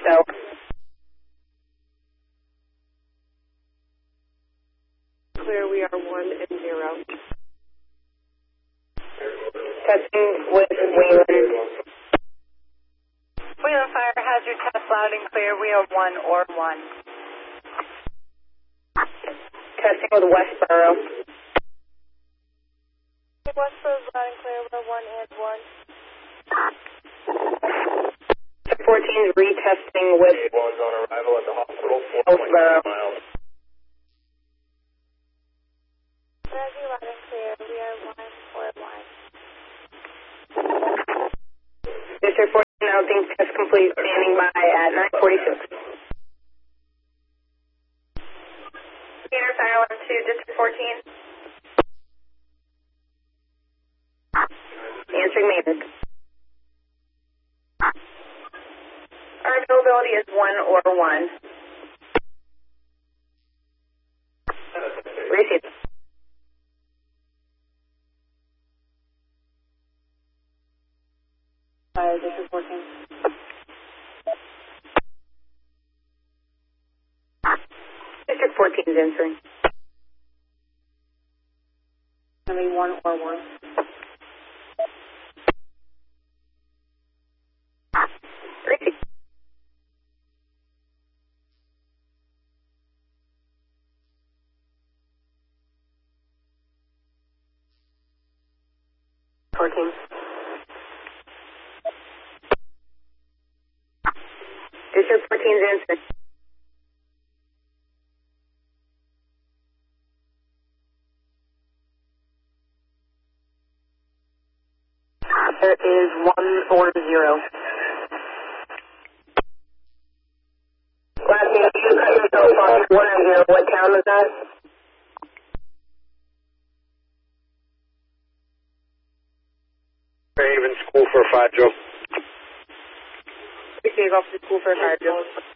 So. Clear, we are 1 and 0. Testing with Wayland. Wayland Fire Hazard test loud and clear. We are 1 or 1. Testing with Westboro. Westboro's loud and clear. We're 1 and 1. 14 is retesting with One's on arrival at the hospital, 4.9 Hillsboro. miles. Resi loud and clear. We are 1 or 1. District 14 announcing test complete, standing by at 9:46. Peter Fire Alarm 2, District 14. Answering Maynard. Our availability is 1 or 1. Receive. This is working. District 14 is answering. Can be 1 or 1. Receive. District 14 is answering. There is 1 or 0. Last name, you cut yourself off 1 or 0. What town was that? Raven School for 5 Joe. Receive off the school for 5 Joe.